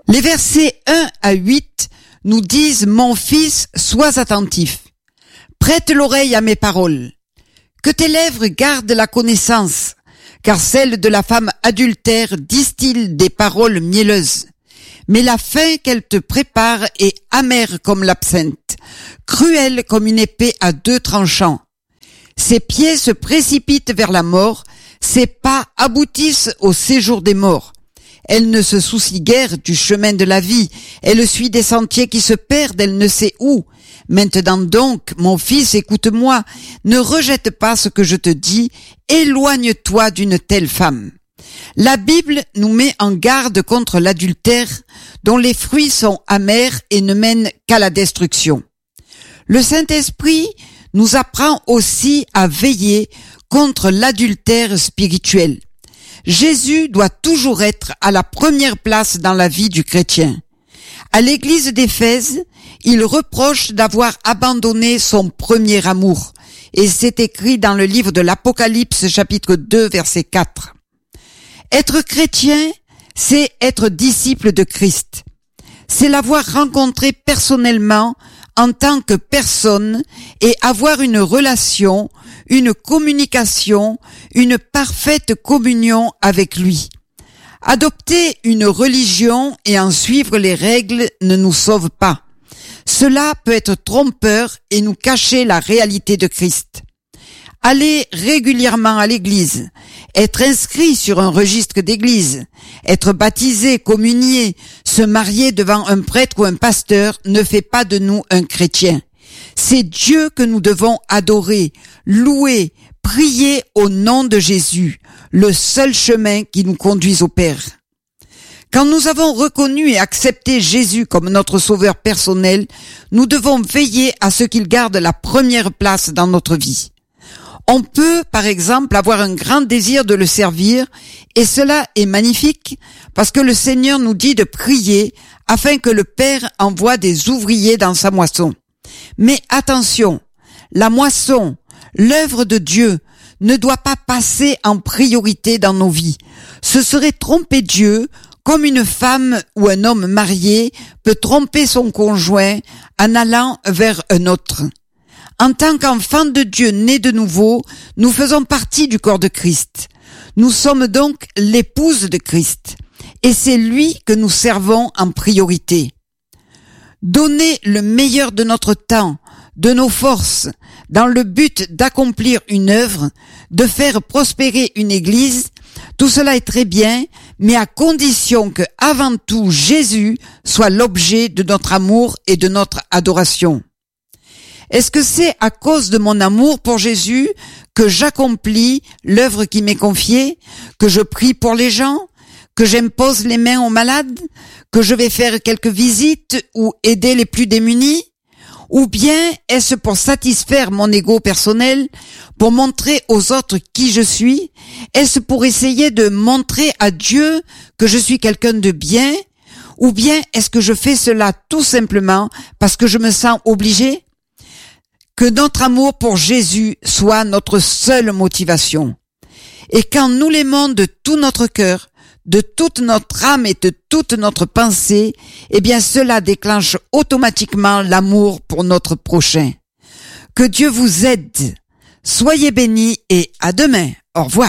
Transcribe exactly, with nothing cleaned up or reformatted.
Les versets un à huit nous disent « Mon fils, sois attentif. Prête l'oreille à mes paroles. Que tes lèvres gardent la connaissance, car celle de la femme adultère distille des paroles mielleuses. Mais la fin qu'elle te prépare est amère comme l'absinthe, cruelle comme une épée à deux tranchants. Ses pieds se précipitent vers la mort, ses pas aboutissent au séjour des morts. Elle ne se soucie guère du chemin de la vie, elle suit des sentiers qui se perdent, elle ne sait où. Maintenant donc, mon fils, écoute-moi, ne rejette pas ce que je te dis, éloigne-toi d'une telle femme. La Bible nous met en garde contre l'adultère, dont les fruits sont amers et ne mènent qu'à la destruction. Le Saint-Esprit nous apprend aussi à veiller contre l'adultère spirituel. Jésus doit toujours être à la première place dans la vie du chrétien. À l'église d'Éphèse, il reproche d'avoir abandonné son premier amour, et c'est écrit dans le livre de l'Apocalypse chapitre deux verset quatre. Être chrétien, c'est être disciple de Christ. C'est l'avoir rencontré personnellement en tant que personne et avoir une relation, une communication, une parfaite communion avec lui. Adopter une religion et en suivre les règles ne nous sauve pas. Cela peut être trompeur et nous cacher la réalité de Christ. Aller régulièrement à l'église, être inscrit sur un registre d'église, être baptisé, communié, se marier devant un prêtre ou un pasteur ne fait pas de nous un chrétien. C'est Dieu que nous devons adorer, louer, prier au nom de Jésus, le seul chemin qui nous conduise au Père. Quand nous avons reconnu et accepté Jésus comme notre sauveur personnel, nous devons veiller à ce qu'il garde la première place dans notre vie. On peut, par exemple, avoir un grand désir de le servir, et cela est magnifique, parce que le Seigneur nous dit de prier afin que le Père envoie des ouvriers dans sa moisson. Mais attention, la moisson, l'œuvre de Dieu, ne doit pas passer en priorité dans nos vies. Ce serait tromper Dieu, comme une femme ou un homme marié peut tromper son conjoint en allant vers un autre. En tant qu'enfants de Dieu nés de nouveau, nous faisons partie du corps de Christ. Nous sommes donc l'épouse de Christ, et c'est lui que nous servons en priorité. Donner le meilleur de notre temps, de nos forces, dans le but d'accomplir une œuvre, de faire prospérer une église, tout cela est très bien, mais à condition que, avant tout, Jésus soit l'objet de notre amour et de notre adoration. Est-ce que c'est à cause de mon amour pour Jésus que j'accomplis l'œuvre qui m'est confiée, que je prie pour les gens, que j'impose les mains aux malades, que je vais faire quelques visites ou aider les plus démunis? Ou bien est-ce pour satisfaire mon ego personnel, pour montrer aux autres qui je suis? Est-ce pour essayer de montrer à Dieu que je suis quelqu'un de bien? Ou bien est-ce que je fais cela tout simplement parce que je me sens obligé? Que notre amour pour Jésus soit notre seule motivation. Et quand nous l'aimons de tout notre cœur, de toute notre âme et de toute notre pensée, eh bien cela déclenche automatiquement l'amour pour notre prochain. Que Dieu vous aide. Soyez bénis et à demain. Au revoir.